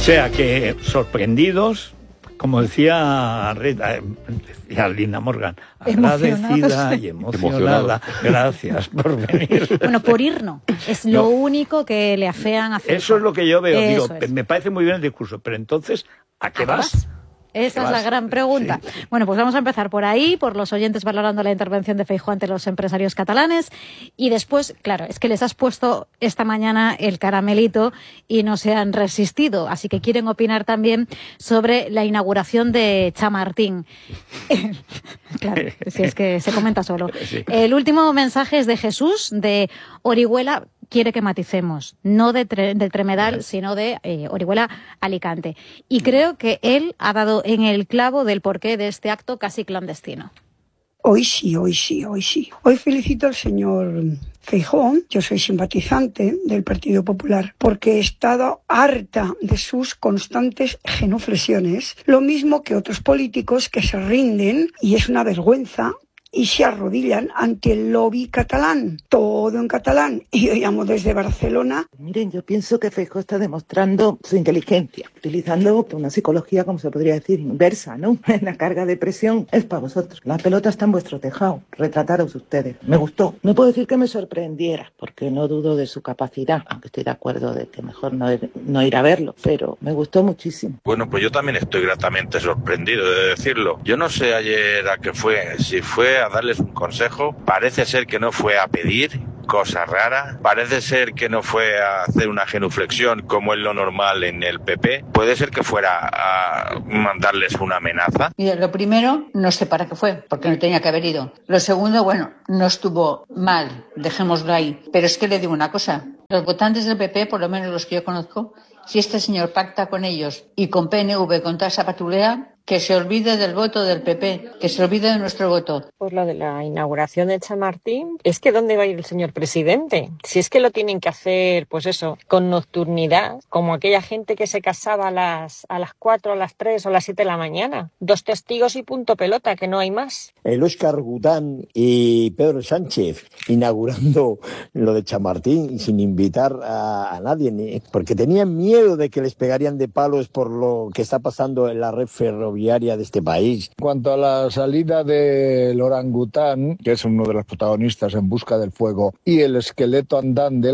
sea que sorprendidos, como decía Lina Morgan, agradecida y emocionada. Gracias por venir. Bueno, por ir no. Es lo único que le afean a Feijóo. Eso es lo que yo veo. Digo, me parece muy bien el discurso, pero entonces, ¿a qué vas? Esa es la gran pregunta. Sí. Bueno, pues vamos a empezar por ahí, por los oyentes valorando la intervención de Feijóo ante los empresarios catalanes. Y después, claro, es que les has puesto esta mañana el caramelito y no se han resistido. Así que quieren opinar también sobre la inauguración de Chamartín. Claro, si es que se comenta solo. Sí. El último mensaje es de Jesús, de Orihuela. Quiere que maticemos, no de Tremedal, sino de Orihuela Alicante. Y creo que él ha dado en el clavo del porqué de este acto casi clandestino. Hoy sí. Hoy felicito al señor Feijóo, yo soy simpatizante del Partido Popular, porque he estado harta de sus constantes genuflexiones, lo mismo que otros políticos que se rinden, y es una vergüenza, y se arrodillan ante el lobby catalán, todo en catalán. Y hoy llamo desde Barcelona. Miren, yo pienso que Feijóo está demostrando su inteligencia, utilizando una psicología, como se podría decir, inversa, ¿no? La carga de presión es para vosotros. La pelota está en vuestro tejado. Retrataros ustedes. Me gustó. No puedo decir que me sorprendiera, porque no dudo de su capacidad, aunque estoy de acuerdo de que mejor no ir a verlo, pero me gustó muchísimo. Bueno, pues yo también estoy gratamente sorprendido de decirlo. Yo no sé ayer a qué fue, si fue a darles un consejo, parece ser que no fue a pedir, cosa rara, parece ser que no fue a hacer una genuflexión como es lo normal en el PP, puede ser que fuera a mandarles una amenaza. Mira, lo primero, no sé para qué fue, porque no tenía que haber ido. Lo segundo, bueno, no estuvo mal, dejémoslo ahí, pero es que le digo una cosa, los votantes del PP, por lo menos los que yo conozco, si este señor pacta con ellos y con PNV, con toda esa patulea, que se olvide del voto del PP, que se olvide de nuestro voto. Por lo de la inauguración de Chamartín, es que ¿dónde va a ir el señor presidente? Si es que lo tienen que hacer, pues eso, con nocturnidad, como aquella gente que se casaba a las 4, a las 3 o a las 7 de la mañana. 2 testigos y punto pelota, que no hay más. El Óscar Gután y Pedro Sánchez inaugurando lo de Chamartín sin invitar a nadie, porque tenían miedo de que les pegarían de palos por lo que está pasando en la red ferroviaria de este país. En cuanto a la salida del orangután, que es uno de los protagonistas en Busca del Fuego, y el esqueleto andante,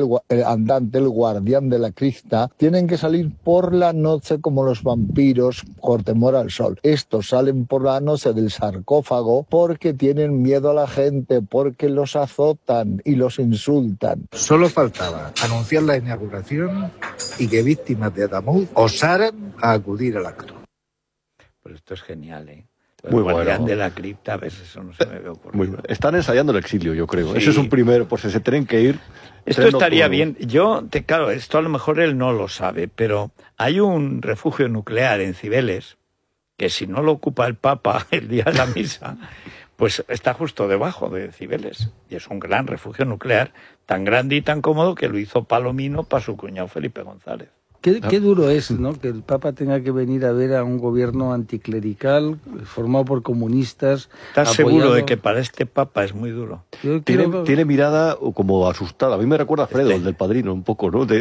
el guardián de la cripta, tienen que salir por la noche como los vampiros por temor al sol. Estos salen por la noche del sarcófago porque tienen miedo a la gente, porque los azotan y los insultan. Solo faltaba anunciar la inauguración y que víctimas de Adamuz osaran a acudir al acto. Pues esto es genial, ¿eh? Muy bueno. De la cripta, a veces eso no se me ve ocurrir. Están ensayando el exilio, yo creo. Sí. Ese es un primero, por si se tienen que ir. Esto estaría bien. Claro, esto a lo mejor él no lo sabe, pero hay un refugio nuclear en Cibeles, que si no lo ocupa el Papa el día de la misa, pues está justo debajo de Cibeles. Y es un gran refugio nuclear, tan grande y tan cómodo que lo hizo Palomino para su cuñado Felipe González. Qué duro es, ¿no?, que el Papa tenga que venir a ver a un gobierno anticlerical formado por comunistas. ¿Estás seguro de que para este Papa es muy duro? Tiene mirada como asustada. A mí me recuerda a Fredo, el del Padrino, un poco, ¿no?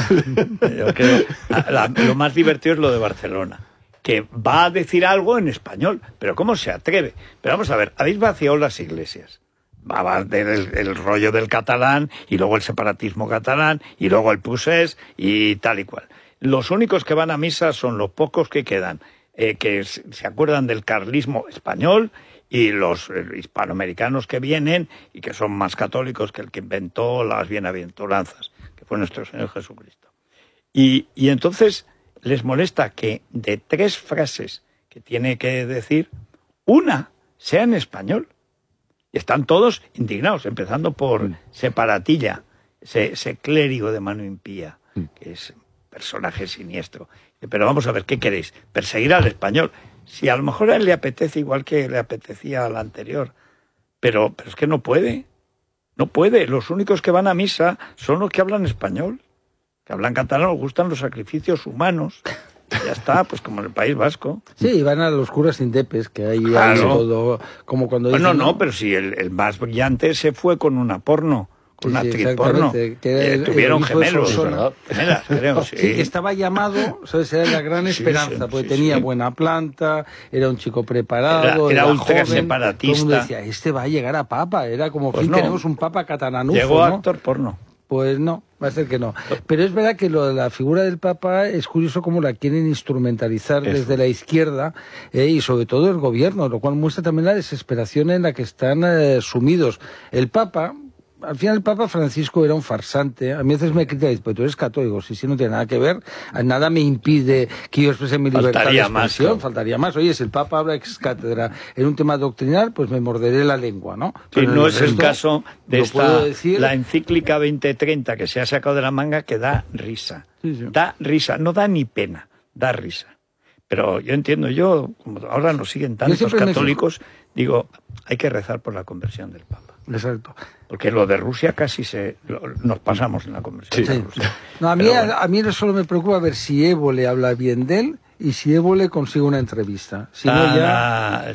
Yo creo, lo más divertido es lo de Barcelona, que va a decir algo en español, pero ¿cómo se atreve? Pero vamos a ver, habéis vaciado las iglesias. Va a ver el rollo del catalán, y luego el separatismo catalán, y luego el procés, y tal y cual. Los únicos que van a misa son los pocos que quedan, que se acuerdan del carlismo español, y los hispanoamericanos que vienen, y que son más católicos que el que inventó las bienaventuranzas, que fue nuestro Señor Jesucristo. Y entonces les molesta que de 3 frases que tiene que decir, una sea en español. Y están todos indignados, empezando por Separatilla, ese clérigo de mano impía, que es un personaje siniestro. Pero vamos a ver, ¿qué queréis? Perseguir al español. Si a lo mejor a él le apetece igual que le apetecía al anterior, pero es que no puede. No puede. Los únicos que van a misa son los que hablan español. Que hablan catalán, les gustan los sacrificios humanos. Ya está, pues como en el País Vasco. Sí, van a los curas indepes, que ahí claro. hay todo, como cuando dicen... No, pero si el más brillante se fue con una porno, con una Sí, actriz porno. Que tuvieron gemelos, Solsona. gemelas, creo, sí. Sí, estaba llamado, ¿sabes? Era la gran esperanza, porque tenía buena planta, era un chico preparado, era ultra joven, separatista. todo el mundo decía, este va a llegar a papa, era como, Pues no. tenemos un papa catalanufo, Llegó ¿no? actor porno. Pues no, va a ser que no. Pero es verdad que lo de la figura del Papa es curioso cómo la quieren instrumentalizar desde la izquierda y sobre todo el gobierno, lo cual muestra también la desesperación en la que están sumidos. El Papa... Al final el Papa Francisco era un farsante. A mí a veces me critican, pero tú eres católico, si no tiene nada que ver, nada me impide que yo exprese mi libertad de expresión, faltaría más. Oye, si el Papa habla ex cátedra en un tema doctrinal, pues me morderé la lengua, ¿no? Pero no es el caso de decir... la encíclica 2030 que se ha sacado de la manga, que da risa. Da risa, no da ni pena, da risa. Pero yo entiendo, como ahora nos siguen tantos católicos, digo, hay que rezar por la conversión del Papa. Exacto. Porque lo de Rusia casi nos pasamos en la conversión de Rusia. No, a mí solo me preocupa ver si Evo le habla bien de él y si Evo le consigue una entrevista. Si no, ya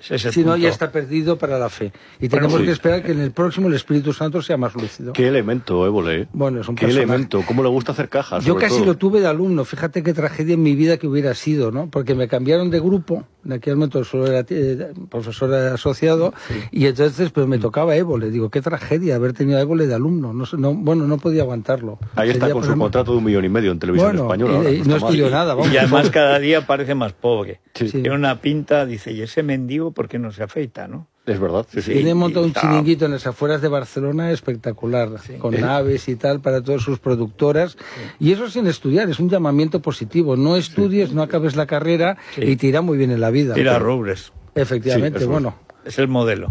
está perdido para la fe. Y tenemos que esperar que en el próximo el Espíritu Santo sea más lúcido. Qué elemento, Évole, ¿eh? Bueno, es un Qué personaje. elemento, cómo le gusta hacer cajas. Yo casi lo tuve de alumno, fíjate qué tragedia en mi vida que hubiera sido, ¿no? Porque me cambiaron de grupo, en aquel momento solo era profesor asociado, y entonces pues me tocaba Évole. Digo, qué tragedia haber tenido a Évole de alumno. No podía aguantarlo. Ahí está con su contrato de 1,5 million en televisión española. No estudió nada, vamos. Y además cada día parece más pobre. Tiene una pinta, dice, y ese mendigo, ¿por qué no se afeita, no? Es verdad. Tiene montado un chiringuito en las afueras de Barcelona espectacular, con naves y tal, para todas sus productoras. Y eso sin estudiar, es un llamamiento positivo. No estudies, no acabes la carrera y te irá muy bien en la vida. Tira Roures. Efectivamente, es el modelo.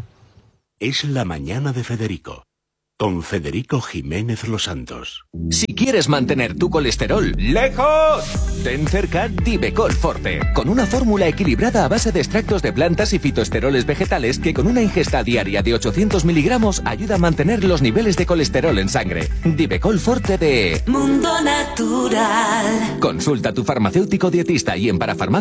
Es la mañana de Federico, con Federico Jiménez Los Santos. Si quieres mantener tu colesterol lejos, ten cerca Divecol Forte, con una fórmula equilibrada a base de extractos de plantas y fitoesteroles vegetales que con una ingesta diaria de 800 miligramos ayuda a mantener los niveles de colesterol en sangre. Divecol Forte de Mundo Natural. Consulta a tu farmacéutico dietista y en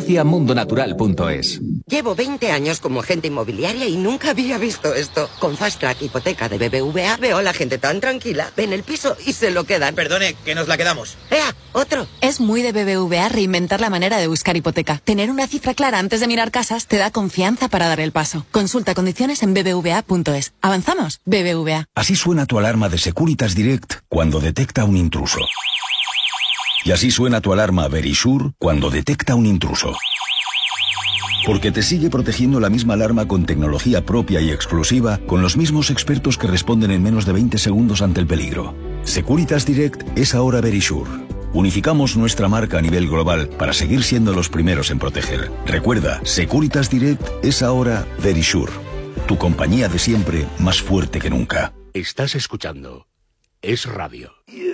parafarmacia.mundonatural.es. Llevo 20 años como agente inmobiliaria y nunca había visto esto. Con Fast Track Hipoteca de BBVA veo a la gente tan tranquila. Ven el piso y se lo quedan. Perdone, que nos la quedamos. ¡Ea! ¡Otro! Es muy de BBVA reinventar la manera de buscar hipoteca. Tener una cifra clara antes de mirar casas te da confianza para dar el paso. Consulta condiciones en bbva.es. ¿Avanzamos? BBVA. Así suena tu alarma de Securitas Direct cuando detecta un intruso. Y así suena tu alarma Verisure cuando detecta un intruso. Porque te sigue protegiendo la misma alarma con tecnología propia y exclusiva, con los mismos expertos que responden en menos de 20 segundos ante el peligro. Securitas Direct es ahora Verisure. Unificamos nuestra marca a nivel global para seguir siendo los primeros en proteger. Recuerda, Securitas Direct es ahora Verisure. Tu compañía de siempre más fuerte que nunca. Estás escuchando Es Radio.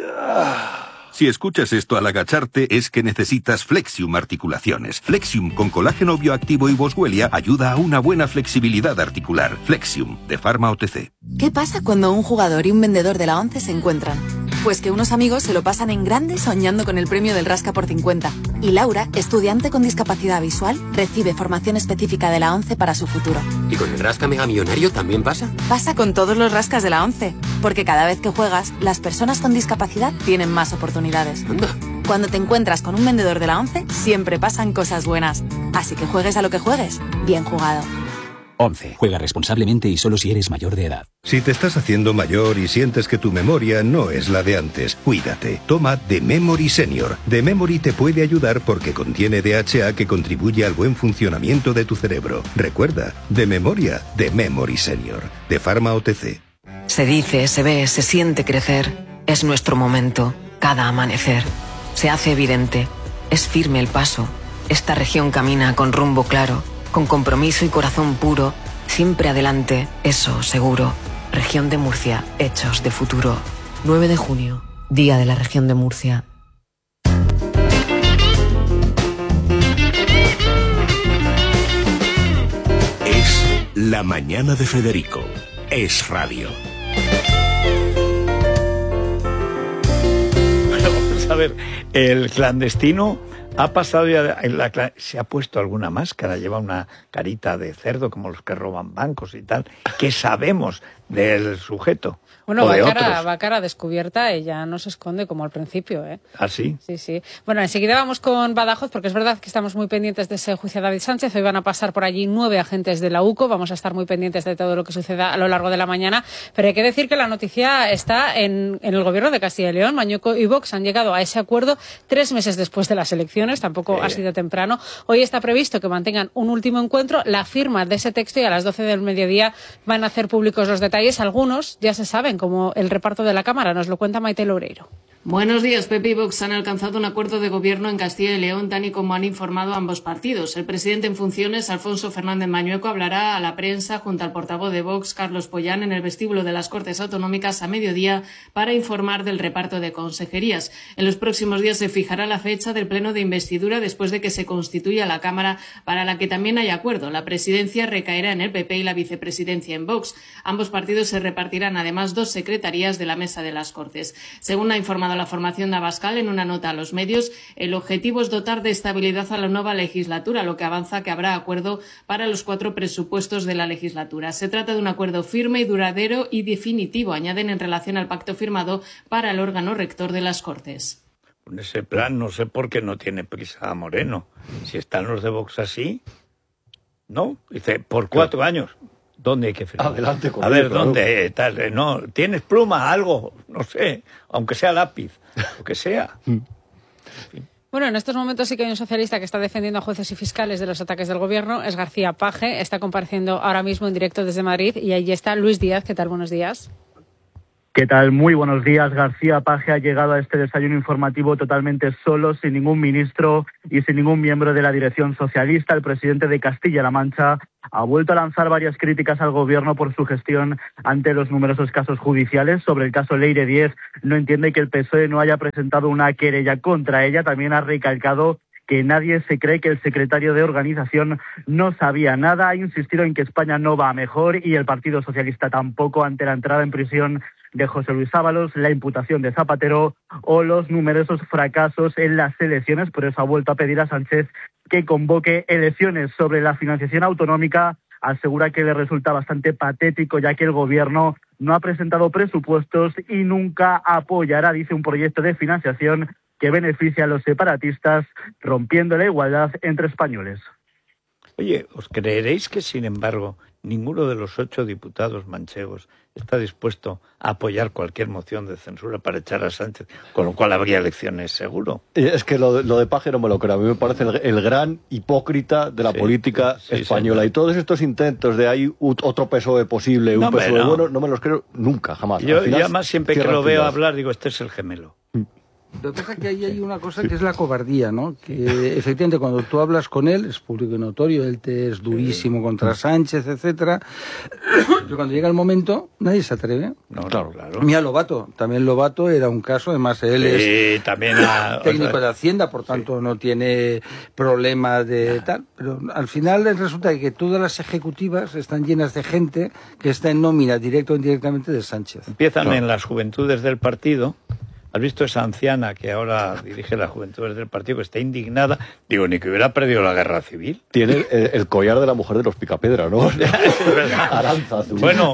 Si escuchas esto al agacharte es que necesitas Flexium Articulaciones. Flexium con colágeno bioactivo y boswellia ayuda a una buena flexibilidad articular. Flexium, de Pharma OTC. ¿Qué pasa cuando un jugador y un vendedor de la ONCE se encuentran? Pues que unos amigos se lo pasan en grande soñando con el premio del Rasca por 50. Y Laura, estudiante con discapacidad visual, recibe formación específica de la ONCE para su futuro. ¿Y con el Rasca Mega Millonario también pasa? Pasa con todos los rascas de la ONCE, porque cada vez que juegas, las personas con discapacidad tienen más oportunidades. Anda. Cuando te encuentras con un vendedor de la ONCE, siempre pasan cosas buenas. Así que juegues a lo que juegues, bien jugado. 11. Juega responsablemente y solo si eres mayor de edad. Si te estás haciendo mayor y sientes que tu memoria no es la de antes, cuídate. Toma The Memory Senior. The Memory te puede ayudar porque contiene DHA que contribuye al buen funcionamiento de tu cerebro. Recuerda, de memoria, The Memory Senior. De Pharma OTC. Se dice, se ve, se siente crecer. Es nuestro momento, cada amanecer. Se hace evidente. Es firme el paso. Esta región camina con rumbo claro. Con compromiso y corazón puro, siempre adelante, eso seguro. Región de Murcia, hechos de futuro. 9 de junio, Día de la Región de Murcia. Es la mañana de Federico. Es Radio. Vamos a ver, el clandestino ha pasado ya, se ha puesto alguna máscara, lleva una carita de cerdo como los que roban bancos y tal, que sabemos del sujeto. Bueno, o de va otros. cara descubierta, ella no se esconde como al principio, ¿eh? ¿Ah, sí? Sí. Bueno, enseguida vamos con Badajoz, porque es verdad que estamos muy pendientes de ese juicio a David Sánchez. Hoy van a pasar por allí 9 agentes de la UCO. Vamos a estar muy pendientes de todo lo que suceda a lo largo de la mañana. Pero hay que decir que la noticia está en el gobierno de Castilla y León. Mañueco y Vox han llegado a ese acuerdo 3 meses después de las elecciones. Tampoco ha sido temprano. Hoy está previsto que mantengan un último encuentro, la firma de ese texto, y a las 12 del mediodía van a hacer públicos los detalles. Algunos ya se saben, como el reparto de la Cámara. Nos lo cuenta Maite Loureiro. Buenos días. PP y Vox han alcanzado un acuerdo de gobierno en Castilla y León, tal y como han informado ambos partidos. El presidente en funciones, Alfonso Fernández Mañueco, hablará a la prensa junto al portavoz de Vox, Carlos Pollán, en el vestíbulo de las Cortes Autonómicas a mediodía para informar del reparto de consejerías. En los próximos días se fijará la fecha del pleno de investidura después de que se constituya la Cámara, para la que también hay acuerdo. La presidencia recaerá en el PP y la vicepresidencia en Vox. Ambos partidos se repartirán además 2 secretarías de la mesa de las Cortes. Según ha informado la formación de Abascal en una nota a los medios, el objetivo es dotar de estabilidad a la nueva legislatura, lo que avanza que habrá acuerdo para los 4 presupuestos de la legislatura. Se trata de un acuerdo firme y duradero y definitivo, añaden en relación al pacto firmado para el órgano rector de las Cortes. Con ese plan no sé por qué no tiene prisa Moreno. Si están los de Vox así, ¿no? Dice, por 4 años. ¿Dónde hay que firmar? Adelante con A ver, ello, claro. ¿dónde? Tal, no, ¿tienes pluma? Algo, no sé, aunque sea lápiz, lo que sea. Bueno, en estos momentos sí que hay un socialista que está defendiendo a jueces y fiscales de los ataques del gobierno. Es García Page. Está compareciendo ahora mismo en directo desde Madrid. Y allí está Luis Díaz. ¿Qué tal? Buenos días. ¿Qué tal? Muy buenos días. García Page ha llegado a este desayuno informativo totalmente solo, sin ningún ministro y sin ningún miembro de la dirección socialista. El presidente de Castilla-La Mancha ha vuelto a lanzar varias críticas al gobierno por su gestión ante los numerosos casos judiciales. Sobre el caso Leire 10, no entiende que el PSOE no haya presentado una querella contra ella. También ha recalcado que nadie se cree que el secretario de organización no sabía nada. Ha insistido en que España no va a mejor y el Partido Socialista tampoco, ante la entrada en prisión de José Luis Ábalos, la imputación de Zapatero o los numerosos fracasos en las elecciones. Por eso ha vuelto a pedir a Sánchez que convoque elecciones. Sobre la financiación autonómica, asegura que le resulta bastante patético, ya que el gobierno no ha presentado presupuestos y nunca apoyará, dice, un proyecto de financiación que beneficia a los separatistas, rompiendo la igualdad entre españoles. Oye, ¿os creeréis que, sin embargo, ninguno de los 8 diputados manchegos está dispuesto a apoyar cualquier moción de censura para echar a Sánchez, con lo cual habría elecciones seguro? Es que lo de Page no me lo creo. A mí me parece el gran hipócrita de la política española. Y todos estos intentos de hay otro PSOE posible, un PSOE bueno, no me los creo nunca, jamás. Yo además siempre que lo veo hablar digo, este es el gemelo. Lo que pasa es que ahí hay una cosa que es la cobardía, ¿no? Que efectivamente cuando tú hablas con él, es público y notorio, él te es durísimo contra Sánchez, etcétera, pero cuando llega el momento, nadie se atreve. No, claro. Mira, Lobato, también Lobato era un caso, además él es también técnico de Hacienda, por tanto no tiene problema de tal, pero al final resulta que todas las ejecutivas están llenas de gente que está en nómina directa o indirectamente de Sánchez. Empiezan en las juventudes del partido. ¿Has visto esa anciana que ahora dirige las juventudes del partido, que está indignada? Digo, ni que hubiera perdido la guerra civil. Tiene el collar de la mujer de los Picapiedra, ¿no? Aranzazu. Bueno,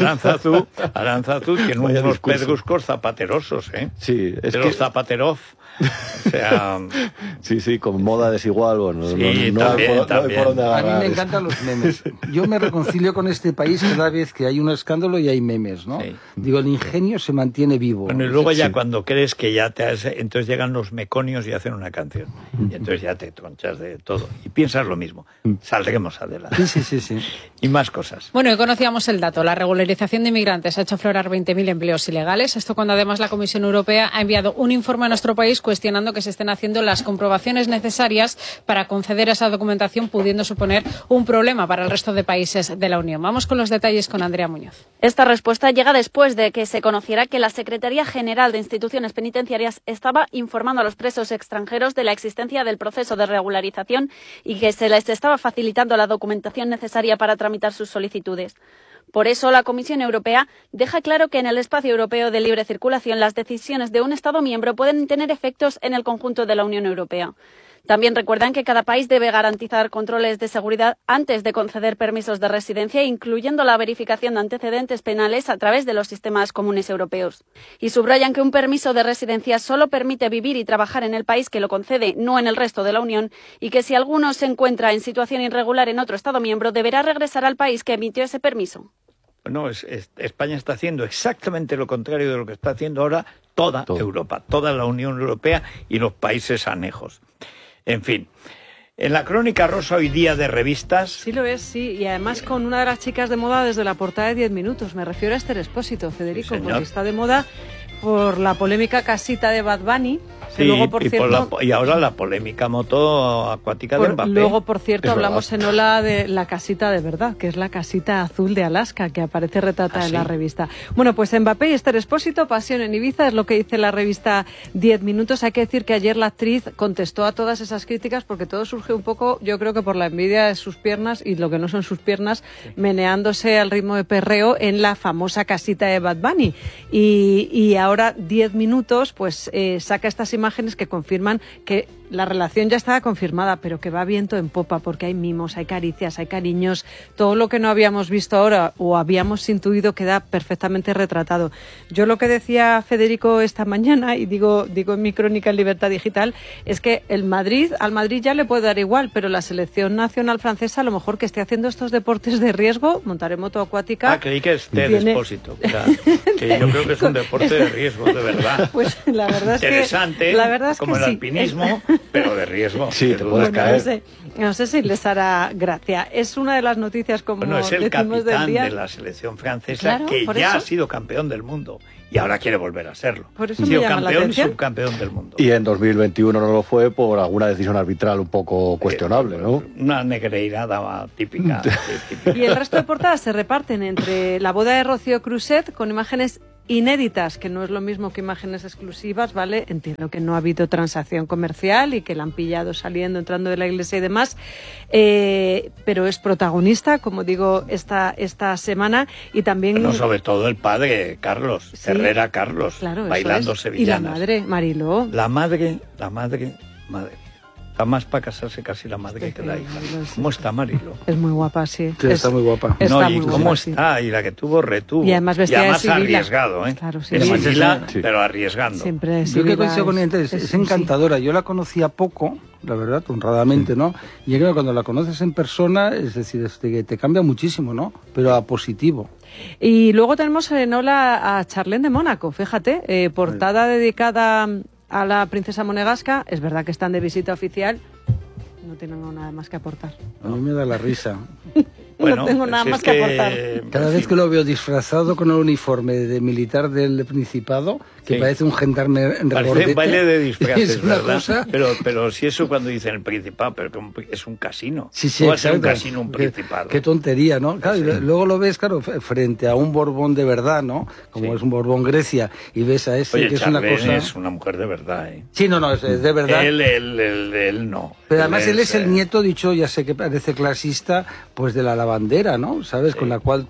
Aranzazu tiene unos pedruscos zapaterosos, ¿eh? Sí, es de los Zapaterov. O sea... Sí, con moda desigual. Bueno, sí, no también. Hay por dónde agarrar. A mí me encantan los memes. Yo me reconcilio con este país cada vez que hay un escándalo y hay memes, ¿no? Sí. Digo, el ingenio se mantiene vivo. Bueno, y luego ya cuando crees que ya entonces llegan los meconios y hacen una canción. Y entonces ya te tronchas de todo. Y piensas lo mismo. Saldremos adelante. Sí. Y más cosas. Bueno, y conocíamos el dato. La regularización de inmigrantes ha hecho aflorar 20.000 empleos ilegales. Esto cuando además la Comisión Europea ha enviado un informe a nuestro país cuestionando que se estén haciendo las comprobaciones necesarias para conceder esa documentación, pudiendo suponer un problema para el resto de países de la Unión. Vamos con los detalles con Andrea Muñoz. Esta respuesta llega después de que se conociera que la Secretaría General de Instituciones Penitenciarias estaba informando a los presos extranjeros de la existencia del proceso de regularización y que se les estaba facilitando la documentación necesaria para tramitar sus solicitudes. Por eso, la Comisión Europea deja claro que en el espacio europeo de libre circulación las decisiones de un Estado miembro pueden tener efectos en el conjunto de la Unión Europea. También recuerdan que cada país debe garantizar controles de seguridad antes de conceder permisos de residencia, incluyendo la verificación de antecedentes penales a través de los sistemas comunes europeos. Y subrayan que un permiso de residencia solo permite vivir y trabajar en el país que lo concede, no en el resto de la Unión, y que si alguno se encuentra en situación irregular en otro Estado miembro, deberá regresar al país que emitió ese permiso. No, España está haciendo exactamente lo contrario de lo que está haciendo ahora toda Europa, toda la Unión Europea y los países anejos. En fin, en la Crónica Rosa hoy día de revistas... Sí lo es, sí, y además con una de las chicas de moda desde la portada de 10 minutos. Me refiero a Esther Expósito, Federico, porque está de moda por la polémica casita de Bad Bunny. Sí, luego, por cierto, y ahora la polémica moto acuática de Mbappé. Luego, por cierto, hablamos en Ola de la casita de verdad, que es la casita azul de Alaska, que aparece retratada en la revista. Bueno, pues Mbappé y Esther Expósito, pasión en Ibiza, es lo que dice la revista 10 minutos. Hay que decir que ayer la actriz contestó a todas esas críticas, porque todo surge un poco, yo creo que por la envidia de sus piernas y lo que no son sus piernas, meneándose al ritmo de perreo en la famosa casita de Bad Bunny. Y ahora 10 minutos, pues saca estas imágenes que confirman que la relación ya estaba confirmada, pero que va viento en popa, porque hay mimos, hay caricias, hay cariños, todo lo que no habíamos visto ahora o habíamos intuido queda perfectamente retratado. Yo lo que decía Federico esta mañana, y digo en mi crónica en Libertad Digital, es que al Madrid ya le puede dar igual, pero la selección nacional francesa, a lo mejor que esté haciendo estos deportes de riesgo, montar en moto acuática... Ah, creí que esté Expósito, que yo creo que es un deporte de riesgo, de verdad. Pues la verdad es que... Interesante, la verdad es como que el sí. alpinismo... pero de riesgo. Sí, te puedes caer. No sé si les hará gracia. Es una de las noticias, como es el decimos, del capitán día. de la selección francesa, Claro, que por ya eso. ha sido campeón del mundo y ahora quiere volver a serlo. Por eso ha me sido llama la campeón y atención. subcampeón del mundo. Y en 2021 no lo fue por alguna decisión arbitral un poco cuestionable, ¿no? Una negreirada típica. Y el resto de portadas se reparten entre la boda de Rocío Cruzet con imágenes inéditas, que no es lo mismo que imágenes exclusivas, ¿vale? Entiendo que no ha habido transacción comercial y que la han pillado saliendo, entrando de la iglesia y demás, pero es protagonista, como digo, esta semana, y también... Pero sobre todo el padre, Carlos, Sí, Herrera Carlos, claro, bailando eso es. sevillanas. Y la madre, Mariló. La madre. Está más para casarse casi la madre que la hija. ¿Cómo está Mariló? Es muy guapa, sí. Sí, está muy guapa. No, Está y muy cómo guapa, está, y la que retuvo. Y además vestida de Sibila. Arriesgado, ¿eh? Claro, Es Sibila. Sibila, Sí. pero arriesgando. Siempre Yo que coincido con ella, es encantadora. Yo la conocía poco, la verdad, honradamente, ¿no? Y yo creo que cuando la conoces en persona, es decir, te cambia muchísimo, ¿no? Pero a positivo. Y luego tenemos en Ola a Charlene de Mónaco, fíjate, portada dedicada a la princesa monegasca. Es verdad que están de visita oficial. No tengo nada más que aportar. A mí me da la risa. Bueno, no tengo nada si más es que aportar. Cada vez que lo veo disfrazado con el uniforme de militar del Principado, que Sí. parece un gendarme Parece regordete, un baile de disfraces, es una ¿verdad? cosa... Pero si eso cuando dicen el Principado, pero que es un casino. Sí, ¿Cómo va a ser un exacto. casino un Qué- Principado? Qué tontería, ¿no? Claro, Sí. y luego lo ves, claro, frente a un Borbón de verdad, ¿no? Como es un Borbón Grecia, y ves a ese Oye, que es una Charlene cosa... es una mujer de verdad, ¿eh? Sí, no, es de verdad. Él no. Pero además él es el nieto, dicho, ya sé que parece clasista, pues de la lavandera, ¿no? ¿Sabes? Con la cual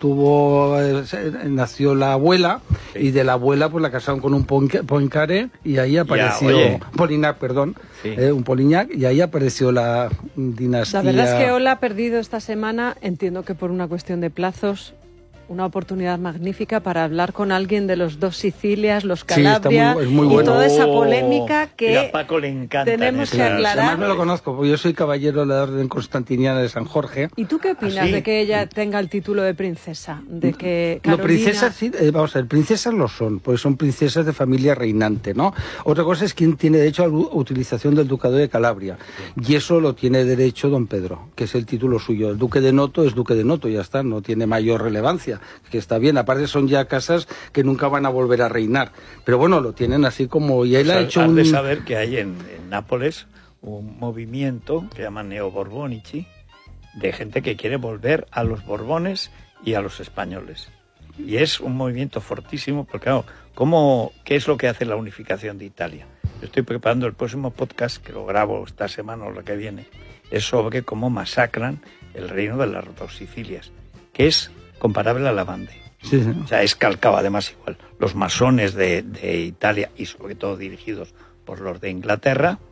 nació la abuela, y de la abuela pues la casaron con un Poincaré, y ahí apareció... oye. Polignac, perdón. Sí. Un Polignac, y ahí apareció la dinastía... La verdad es que Ola ha perdido esta semana, entiendo que por una cuestión de plazos, una oportunidad magnífica para hablar con alguien de los dos Sicilias, los Sí, está Calabria, muy- es muy y bueno. toda esa polémica Mira, que a Paco le encanta. tenemos que aclarar. Además me lo conozco, porque yo soy caballero de la Orden Constantiniana de San Jorge. ¿Y tú qué opinas ¿Ah, sí? de que ella tenga el título de princesa? De que No, Carolina... princesas, sí, vamos a ver, princesas lo son, porque son princesas de familia reinante, ¿no? Otra cosa es quién tiene derecho a la utilización del Ducado de Calabria, y eso lo tiene derecho don Pedro, que es el título suyo. El Duque de Noto es Duque de Noto, ya está, no tiene mayor relevancia, que está bien. Aparte son ya casas que nunca van a volver a reinar, pero bueno, lo tienen así como... Y él ha hecho Has un... de saber que hay en Nápoles un movimiento que llaman neoborbonici, de gente que quiere volver a los Borbones y a los españoles. Y es un movimiento fortísimo, porque claro, ¿qué es lo que hace la unificación de Italia? Yo estoy preparando el próximo podcast, que lo grabo esta semana o la que viene, es sobre cómo masacran el reino de las dos Sicilias, que es comparable a la Vendée. Sí, sí. O sea, es calcado además igual. Los masones de Italia, y sobre todo dirigidos por los de Inglaterra,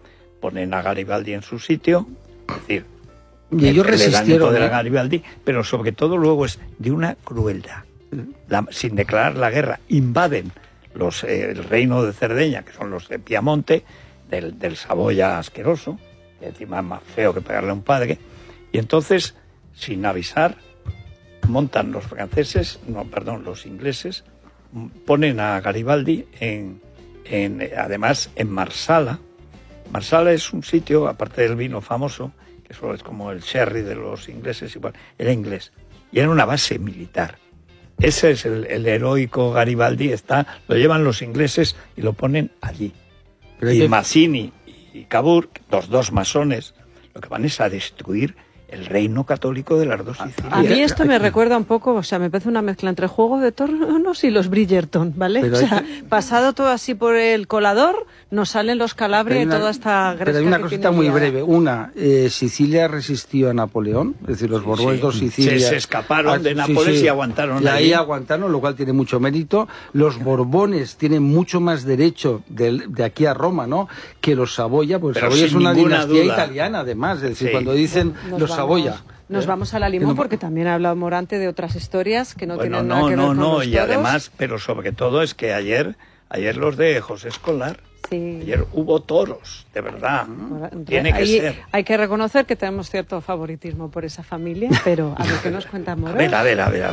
ponen a Garibaldi en su sitio, es decir, y ellos resistieron a Garibaldi, pero sobre todo luego es de una crueldad. Sin declarar la guerra, invaden el reino de Cerdeña, que son los de Piamonte, del Saboya asqueroso, que encima es más feo que pegarle a un padre, y entonces, sin avisar, montan los ingleses, ponen a Garibaldi además en Marsala. Marsala es un sitio, aparte del vino famoso, que eso es como el sherry de los ingleses, igual, era inglés, y era una base militar. Ese es el heroico Garibaldi, lo llevan los ingleses y lo ponen allí. Y Mazzini y Cavour, los dos masones, lo que van es a destruir el reino católico de las dos Sicilias. A mí esto me recuerda un poco, me parece una mezcla entre Juego de Tronos y los Bridgerton, ¿vale? Pero pasado todo así por el colador, nos salen los Calabria y toda esta Gresca. Pero hay una cosita muy breve. Sicilia resistió a Napoleón, es decir, los Borbones de Sicilia... Se escaparon de Nápoles y aguantaron y ahí aguantaron, lo cual tiene mucho mérito. Los Borbones tienen mucho más derecho de aquí a Roma, ¿no?, que los Saboya, pues Saboya es una dinastía italiana, además. Es decir, cuando dicen los Saboya... Nos vamos a la Limón porque también ha hablado Morante de otras historias que no tienen nada que ver con los toros. Y además, pero sobre todo es que ayer los de José Escolar, ayer hubo toros, de verdad. Tiene que ser. Hay que reconocer que tenemos cierto favoritismo por esa familia, pero a ver qué nos cuenta Morante. A ver.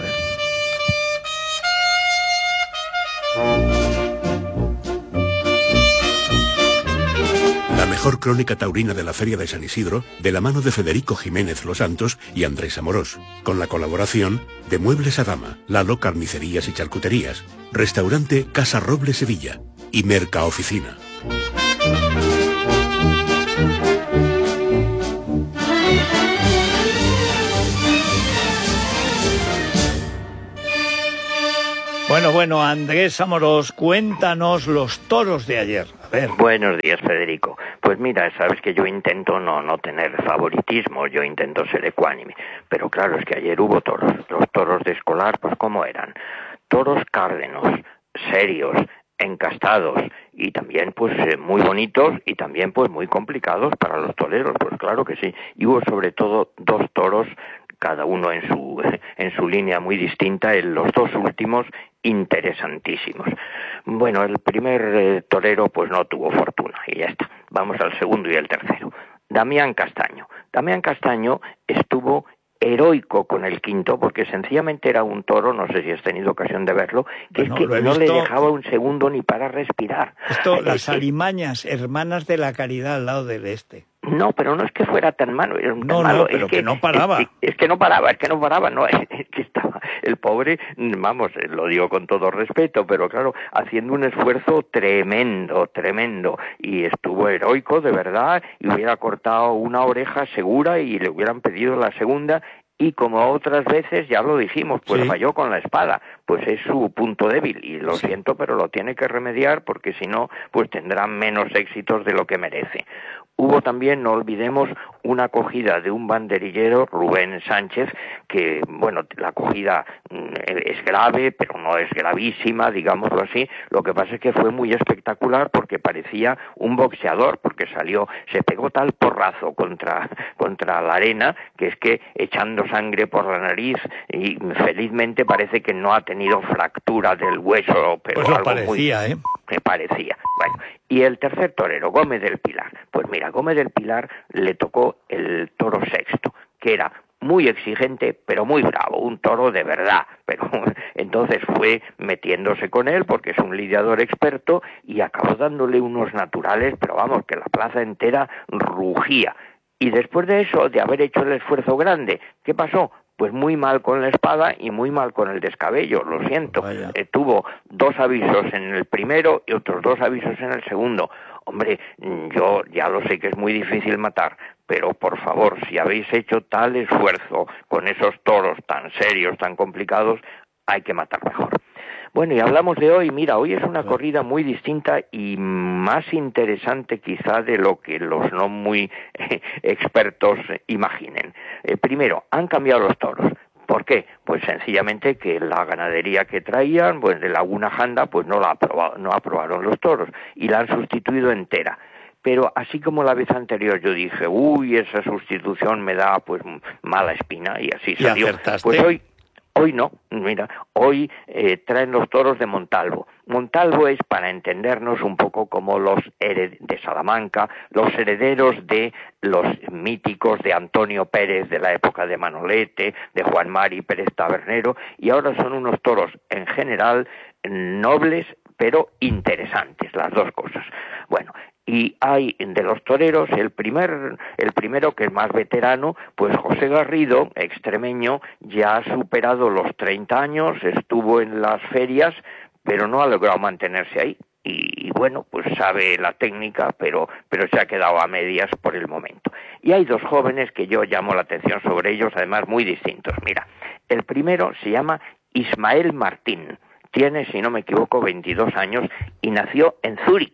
La mejor crónica taurina de la Feria de San Isidro, de la mano de Federico Jiménez Los Santos y Andrés Amorós, con la colaboración de Muebles Adama, Lalo Carnicerías y Charcuterías, Restaurante Casa Roble Sevilla y Merca Oficina. Bueno, Andrés Amorós, cuéntanos los toros de ayer. A ver. Buenos días, Federico. Pues mira, sabes que yo intento no tener favoritismo, yo intento ser ecuánime. Pero claro, es que ayer hubo toros. Los toros de Escolar, pues ¿cómo eran? Toros cárdenos, serios, encastados y también pues muy bonitos y también pues muy complicados para los toreros, pues claro que sí. Y hubo sobre todo dos toros, cada uno en su línea muy distinta, los dos últimos interesantísimos. Bueno, el primer torero pues no tuvo fortuna y ya está. Vamos al segundo y el tercero. Damián Castaño. Damián Castaño estuvo heroico con el quinto, porque sencillamente era un toro, no sé si has tenido ocasión de verlo, que es que no le dejaba un segundo ni para respirar. Las Alimañas, hermanas de la Caridad al lado del este. No, pero no es que fuera tan malo, era pero que no paraba. Es que no paraba, no, es que estaba el pobre, vamos, lo digo con todo respeto, pero claro, haciendo un esfuerzo tremendo, y estuvo heroico, de verdad, y hubiera cortado una oreja segura y le hubieran pedido la segunda. Y como otras veces, ya lo dijimos, pues falló con la espada, pues es su punto débil, y lo siento, pero lo tiene que remediar, porque si no, pues tendrá menos éxitos de lo que merece. Hubo también, no olvidemos, una acogida de un banderillero, Rubén Sánchez, que, bueno, la acogida es grave, pero no es gravísima, digámoslo así. Lo que pasa es que fue muy espectacular porque parecía un boxeador, porque se pegó tal porrazo contra la arena, que es que echando sangre por la nariz, y felizmente parece que no ha tenido fractura del hueso, pero pues algo parecía, me parecía. Bueno, y el tercer torero, Gómez del Pilar. Pues mira, Gómez del Pilar le tocó el toro sexto, que era muy exigente, pero muy bravo, un toro de verdad, pero entonces fue metiéndose con él porque es un lidiador experto y acabó dándole unos naturales, pero vamos, que la plaza entera rugía. Y después de eso, de haber hecho el esfuerzo grande, ¿qué pasó? Pues muy mal con la espada y muy mal con el descabello, lo siento. Tuvo 2 avisos en el primero y otros 2 avisos en el segundo. Hombre, yo ya lo sé que es muy difícil matar, pero por favor, si habéis hecho tal esfuerzo con esos toros tan serios, tan complicados, hay que matar mejor. Bueno, y hablamos de hoy. Mira, hoy es una corrida muy distinta y más interesante quizá de lo que los no muy expertos imaginen. Primero, han cambiado los toros. ¿Por qué? Pues sencillamente que la ganadería que traían, pues de Laguna Janda, pues no aprobaron los toros y la han sustituido entera. pero así como la vez anterior yo dije, uy, esa sustitución me da pues mala espina, y así salió. Pues hoy no, mira, hoy traen los toros de Montalvo. Montalvo es, para entendernos, un poco como los de Salamanca, los herederos de los míticos de Antonio Pérez de la época de Manolete, de Juan Mari Pérez Tabernero, y ahora son unos toros en general nobles, pero interesantes, las dos cosas. Bueno, y hay de los toreros el primero que es más veterano, pues José Garrido, extremeño, ya ha superado los 30 años, estuvo en las ferias, pero no ha logrado mantenerse ahí. Y bueno, pues sabe la técnica, pero se ha quedado a medias por el momento. Y hay dos jóvenes que yo llamo la atención sobre ellos, además muy distintos. Mira, el primero se llama Ismael Martín, tiene, si no me equivoco, 22 años y nació en Zúrich,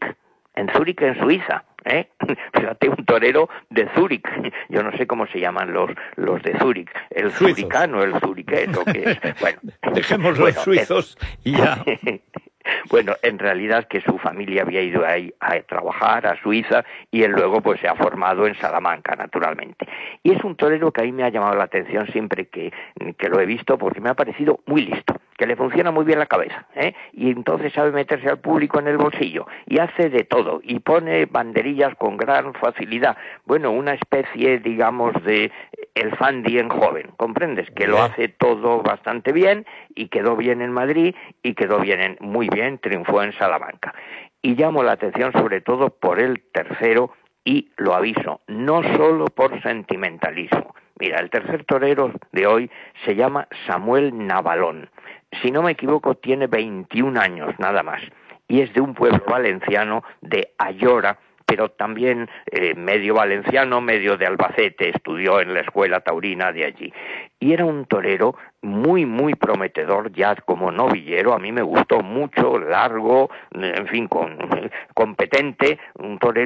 en Suiza, Fíjate, un torero de Zúrich. Yo no sé cómo se llaman los de Zúrich. El zuricano, el zuriqués, o qué es. Bueno, dejemos los suizos y ya. Bueno, en realidad que su familia había ido ahí a trabajar a Suiza y él luego pues se ha formado en Salamanca, naturalmente. Y es un torero que a mí me ha llamado la atención siempre que lo he visto, porque me ha parecido muy listo, que le funciona muy bien la cabeza, y entonces sabe meterse al público en el bolsillo y hace de todo y pone banderillas con gran facilidad. Bueno, una especie, digamos, de el Fandi en joven, ¿comprendes? Que lo hace todo bastante bien y quedó bien en Madrid y quedó bien muy bien, triunfó en Salamanca. Y llamo la atención sobre todo por el tercero, y lo aviso, no solo por sentimentalismo. Mira, el tercer torero de hoy se llama Samuel Navalón. Si no me equivoco, tiene 21 años nada más, y es de un pueblo valenciano de Ayora, pero también medio valenciano, medio de Albacete, estudió en la escuela taurina de allí. Y era un torero muy, muy prometedor ya como novillero, a mí me gustó mucho, largo, en fin, competente, un torero